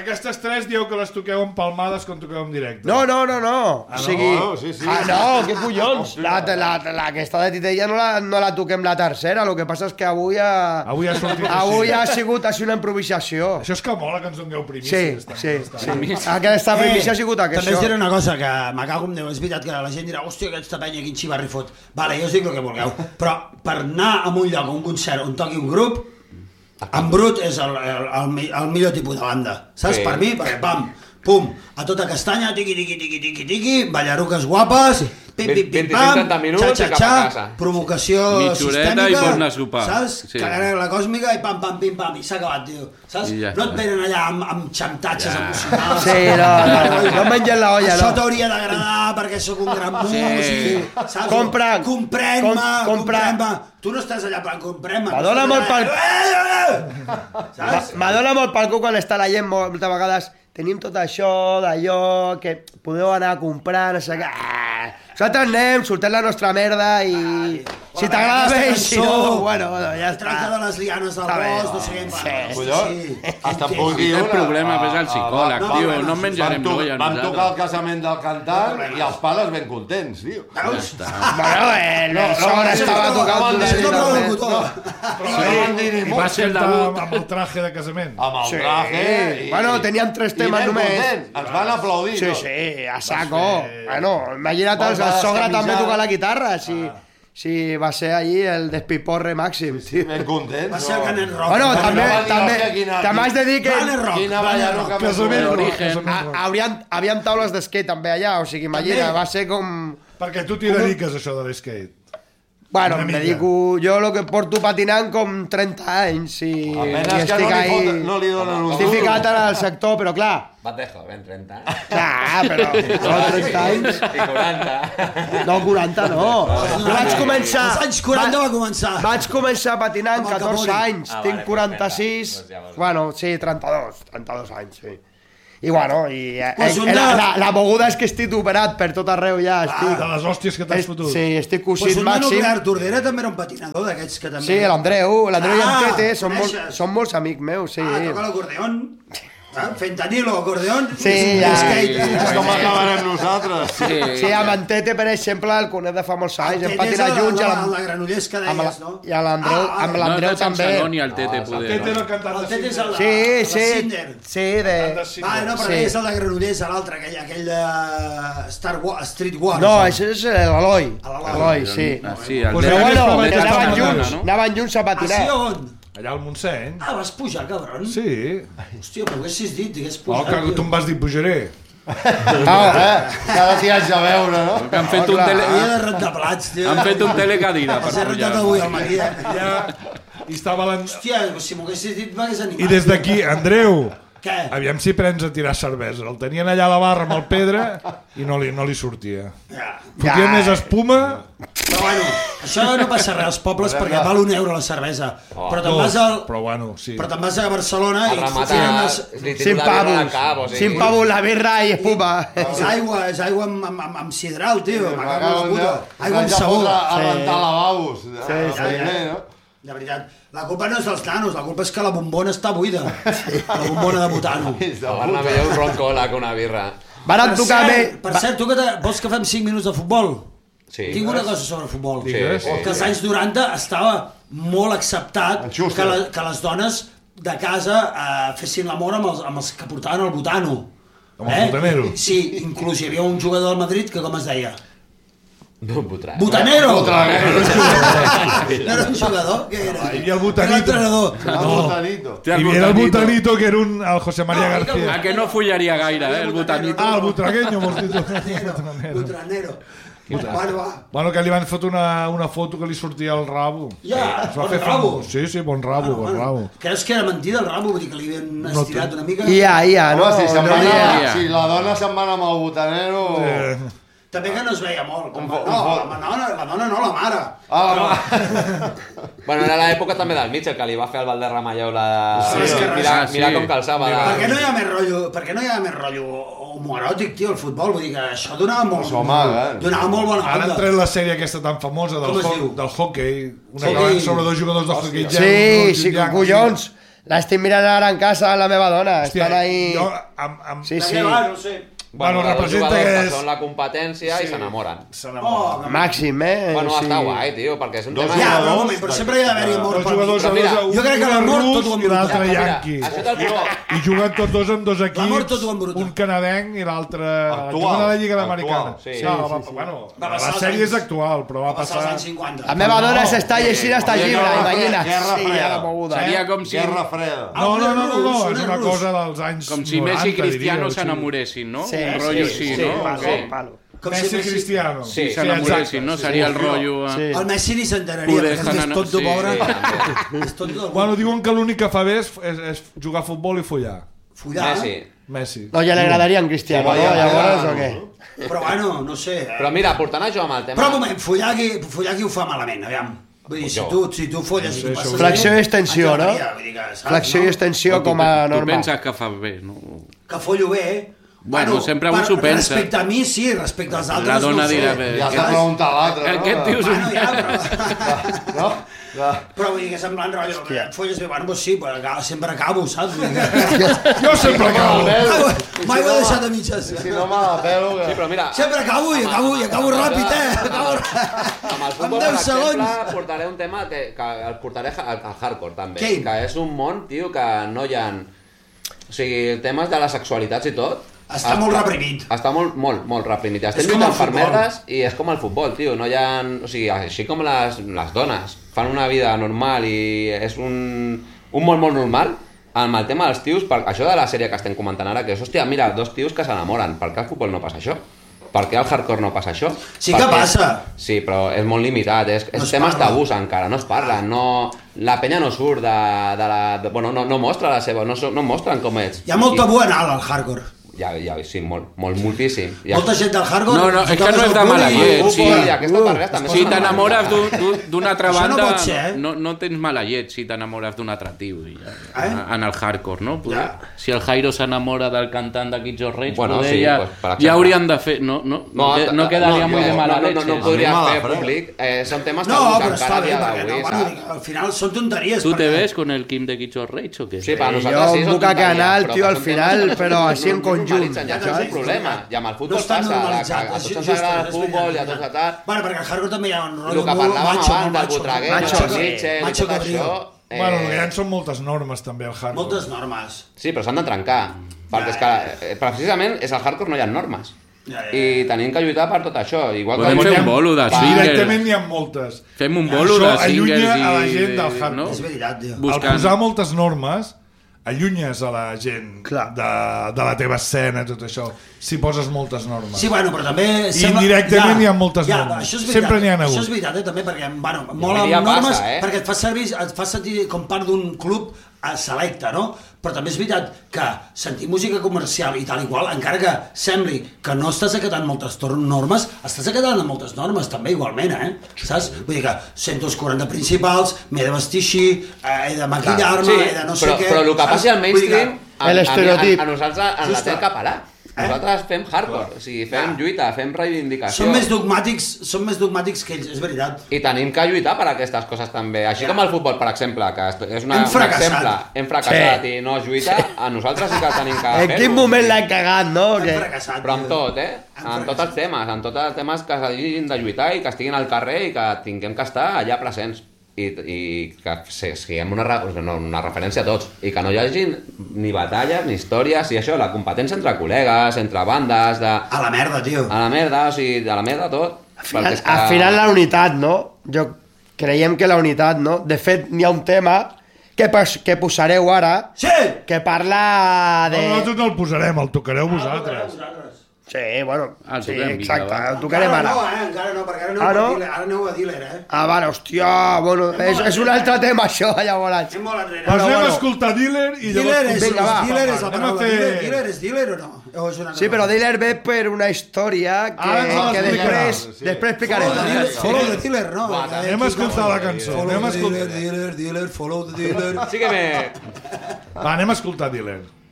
Aquestes tres dieu que les toqueu empalmades quan toqueu en directe. No. O sigui... Sí. Què collons? Aquesta de Titella no la toquem la tercera, el que passa és que avui ha sigut una improvisació. Això és que mola que ens dongueu primícies. Sí. Aquesta primícia ha sigut aquesta. També us diré una cosa, que me cago en Déu, és veritat que la gent dirà, hòstia, aquesta penya, quin xivarri fot. Vale, jo us dic el que vulgueu, però per anar a un lloc, a un concert on toqui un grup, en brut és el millor tipus de banda, saps? Per mi, perquè pam, pum, a tota castanya, tiqui, ballaruques guapes, pim-pim-pim-pam, xa-xa-xa, provocació sistèmica, i pots anar a sopar. Saps? Cagarela còsmica i pam-pam-pim-pam, i s'ha acabat, tio. Saps? No et venen allà amb xantatges emocionals. Sí, no mengen la olla, no. Això t'hauria d'agradar perquè sóc un gran músic. Saps? Comprem-me. Tu no estàs allà per comprem-me. M'adona molt pel cul quan està la gent moltes vegades. Tenim tot això, d'allò, que podeu anar a comprar, no sé què. Nosaltres anem, soltem la nostra merda i... Si t'agrada bé, si no, bueno, ja està. Tracta de les lianes del bosc, no sé què. Hasta pugui el problema és el psicòleg, tio. No menjarem noia. Vam tocar el casament del cantant i els pares ben contents, tio. Veus? Bueno, el son estava tocant... I va ser amb el traje de casament. Amb el traje. Bueno, teníem 3 temes només. Ens van aplaudir. Sí, a saco. Bueno, imagina't, el sogre també toca la guitarra, sí, va ser allí el despiporre màxim, tio. Ben contents. Va ser el Canet Rock. Bueno, també has de dir que... Quina ballaruca més... Havien taules d'esquate també allà, o sigui, imagina, va ser com... Perquè tu t'hi dediques, això de l'skate. Bueno, em dedico... Jo el que porto patinant com 30 anys i estic ahí... No li donen un estic ficat al sector, però clar... Vas de joven, 30 anys. Clar, però... No, 30 anys... I 40. No, 40 no. Jo vaig començar... Els anys 40 va començar. Vaig començar patinant 14 anys. Tinc 46... Bueno, sí, 32 anys, sí. I bueno, la moguda és que estic operat per tot arreu ja. De les hòsties que t'has fotut. Sí, estic cosint un màxim. nuclear Tordera també era un patinador d'aquests que també... Sí, l'Andreu i en Tete són molts amics meus, sí. Toca l'acordeon. Fentanilo, acordeon. Sí, ja. És com acabarem nosaltres. Sí, amb en Tete, per exemple, el conec de fa molts anys. Hem patinat junts. Amb la Granollers que deies, no? I amb l'Andreu també. No, el Tete, poder. El Tete era el cantant de Tete és el Cinder. Sí, de... No, però és el de Granollers, l'altre, aquell de Street Wars. No, això és l'Eloi. L'Eloi, sí. Però bueno, anaven junts a patinar. Ah, sí, on? Allà al Montseny. Ah, vas pujar, cabron? Sí. Hòstia, però haguessis dit, hagués pujat. Que tu em vas dir, pujaré. Cada dia haig de veure, no? Que han fet un Havia de rentar plats, tio. Han fet un telecadira per Els he rentat avui al matí, I estava Hòstia, si m'ho haguessis dit m'hagués animat. I des d'aquí, Andreu, què? Aviam si prens a tirar cervesa. El tenien allà a la barra amb el Pedra i no li sortia. Fotia més espuma... Però bueno, això no passa res als pobles perquè val €1 la cervesa. Però te'n vas al... Però bueno, sí. Però te'n vas a Barcelona i... Cinc pavos la birra i espuma. És aigua amb sidral, tio. Aigua amb sabó. A rentar lavabos. De veritat, la culpa no és dels nanos, la culpa és que la bombona està buida. La bombona de butano. A Bernabéu un ron cola que una birra. Per cert, tu que vols que fem 5 minuts de futbol? Sí. Tinc una cosa sobre futbol. Sí. Que als anys 90 estava molt acceptat que les dones de casa fessin l'amor amb els que portaven el butano. Amb el botanero? Sí, inclús hi havia un jugador del Madrid que com es deia? Butanero! No era un jugador? Què era? Hi havia el Butanito. El Hi havia el Butanito, que era el José María García. A que no follaria gaire, el Butanito. El butragueño, vols dir tu? Butranero. Bueno, que li van fotre una foto que li sortia al rabo. Ja, bon rabo. Sí, bon rabo, bon rabo. Creus que era mentida el rabo? Vull dir que li havien estirat una mica? No, si la dona se'n va anar amb el butanero... També que no es veia molt. No, la dona no, la mare. Bueno, era l'època també del Mitchell, que li va fer al Valderrama allò mirar com calçava. Per què no hi ha més rotllo homoeròtic, tio, el futbol? Vull dir que això donava molt bona onda. Ara han tret la sèrie aquesta tan famosa del hockey, una que van sobre 2 jugadors de hockey gel. Sí, collons. L'estic mirant ara en casa amb la meva dona. Hòstia, Estan ahí... jo... Sí, De sí. què va? No sé. Bueno, dos representa jugadors que que és... són la competència i s'enamoren. Oh, Màxim, Bueno, està guai, tio, perquè és un tema... ja, però un moment, però sempre hi ha d'haver-hi amor Dos per mi. jugadors, Però mira, un jo crec que l'amor tot ho rus i l'altre Mira, yanqui. això te'l puc... I juguen tots dos amb dos L'amor tot ho equips, embruta. un canadenc i l'altre... Actual. Juguen a la Lliga Americana. Sí. Bueno, Va passar la als sèrie anys- és actual, però va Va passar als passar... anys 50. La meva dona s'està llegint hasta el llibre, imagina't. Guerra Sí, freda. ja moguda. Seria com si, Guerra freda. No, rus, és una rus. cosa dels anys com si 90, Messi i Cristiano diria, s'enamoressin, no? Sí, Un rotllo sí, així, sí, no? palo, Sí. palo. Com Messi si i Cristiano. Sí, S'enamoressin, no? Seria el rotllo... Sí. El Messi ni s'enteraria, Poder perquè és estar tot de sí, pobre. sí, És tot de... Bueno, diuen que l'únic que fa bé és jugar a futbol i follar. Follar. Messi. Messi. No, ja li agradaria en Cristiano, Sí, no? vaya, Llavors, vaya. o què? Però bueno, no sé. Però mira, portant això amb el tema... Però un moment, follar qui ho fa malament, aviam. Vull dir, si tu folles i tu passes... Flexió i extensió, no? Vull dir que, saps, Flexió i no? extensió com a Tu normal. penses que fa bé, no? Que follo bé. Bueno, sempre un s'ho pensa. Respecte a mi, sí, respecte als altres La dona no ho sé. dirà... Ja s'ha preguntat l'altre, no? Aquest tio és un... Bueno, ja, No? però vull dir que semblant rotllo, que et folles bé, bueno, doncs sí, però sempre acabo, saps? Vull dir que... Jo sempre acabo. Mai ho he deixat a mitges. Si no me la pelo... Sí, Que... però mira... Sempre acabo i acabo ràpid, Acabo Amb el en futbol, 10 per segons. exemple, portaré un tema que el portaré al hardcore, també. Què? Que és un món, tio, que no hi ha... O sigui, temes de les sexualitats i tot... Està molt reprimit. Està molt reprimit. Estem És com lluitant el per futbol. merdes i és com el futbol, tio. No hi ha... O sigui, així com les dones fan una vida normal i és un món molt normal, amb el tema dels tios, això de la sèrie que estem comentant ara, que és, hòstia, mira, dos tios que s'enamoren. Per què al futbol no passa això? Per què al hardcore no passa això? Sí que passa. Sí, però és molt limitat, és No es temes parla. tabús encara, no es parla, no... La penya no surt bueno, no mostra la seva, no mostren com ets. Hi ha molt tabú anal al hardcore. Ja, sí, moltíssim. Ja. Molta gent del hardcore... No, és que no és de mala llet. Sí, aquesta parella també Si són t'enamores d'una altra Això no banda, pot ser, eh? no tens mala llet si t'enamores d'un altre tio. En el hardcore, no? Ja. Si el Jairo s'enamora del cantant de Kids of Rage, Bueno, poder sí, ja, pues, per exemple. ja haurien de fer... No quedaria molt de mala leche. No podria mala fer frega. públic. Són temes No, tabús però està encara a bé, dia perquè d'avui, bueno, saps? al final són tonteries. ¿Tú te perquè- ves con el Kim de Kids of Rage o qué? Sí, per Jo nosaltres sí, em són buca tonteries, canal, però tio, que al són final, temes que però no així en conjunt. normalitzen, ja això és un problema. I amb el No futbol està passa, normalitzat. a tots ens agrada el futbol i a tots a tal. Bueno, perquè al hardcore també hi ha un El rotllo que molt parlàvem macho, abans molt del macho. Butraguer, Macho, del sí. Mitchell i Macho tot això... cabrío. Bueno, ja en són moltes normes també el hardcore. Moltes normes. Sí, però s'han de trencar. Perquè és que precisament és el hardcore, no hi ha normes. Ja. I tenim que lluitar per tot això. Igual Podem que fer un bolo de Directament swingers. n'hi ha moltes. Fem un bolo Això de allunya swingers a la i... gent del hardcore. no? És veritat, tio. Al Buscant... posar moltes normes, allunyes a la gent Clar. de la teva escena, tot això, si poses moltes normes. Sí, bueno, però també... indirectament hi ha moltes normes. Això és veritat, Sempre n'hi ha hagut. Això és veritat, també, perquè, bueno, mola avui dia amb normes, passa, perquè et fa sentir com part d'un club selecte, no? Però també és veritat que sentir música comercial i tal i qual, encara que sembli que no estàs acatant moltes normes, estàs acatant moltes normes també igualment, saps? Vull dir que sento els 40 principals, m'he de vestir així, he de maquillar-me, he de no sé què... Però el que passi al Vull dir mainstream, El estereotip. a nosaltres ens la Justa. té cap allà. Nosaltres fem hardcore, o sigui, fem lluita, fem reivindicació. Són més dogmàtics que ells, és veritat. I tenim que lluitar per aquestes coses també. Així com el futbol, per exemple, que és un Hem fracassat. exemple. Hem fracassat Sí. i no es lluita, a nosaltres sí que tenim que En fer-ho. quin moment l'han cagat, no? Hem Que... fracassat. Però amb tio. tot, amb tots els temes que s'hagin de lluitar i que estiguin al carrer i que tinguem que estar allà presents. I que siguem una referència a tots i que no hi hagi ni batalles ni històries i això, la competència entre col·legues, entre bandes A la merda, tio. a la merda, o sigui, de la merda tot. Al final la unitat, no? Creiem que la unitat, no? De fet, n'hi ha un tema que posareu ara Sí! que parla de... No, nosaltres no el posarem, el tocareu vosaltres. Sí, bueno, El sí, toquem, vinga, exacte, va. el tocarem ara. Encara no, perquè Ah, no? ara aneu a dealer, Ah, vale, hòstia, bueno, és un altre tema això, llavors. Anem molt enrere. Doncs anem bueno. a escoltar Dealer i llavors... Dealer és, Vinga, va. dealer és la Anem a paraula. fer- Dealer és dealer o no? O és una Sí, però Dealer ve per una història Ara ens que l'explicarà. després explicarem. Follow the dealer, no? Anem a escoltar la cançó. Anem a escoltar... Dealer, follow the dealer. Sí que me... Va, anem a escoltar Dealer.